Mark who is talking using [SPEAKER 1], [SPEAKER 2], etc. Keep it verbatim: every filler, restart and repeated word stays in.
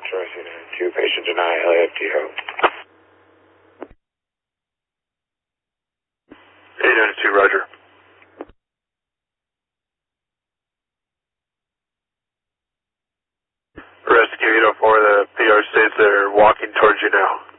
[SPEAKER 1] Tracy nine two, patient deny L A F T O.
[SPEAKER 2] eight ninety-two, roger. Rescue eight oh four, the P R states they're walking towards you now.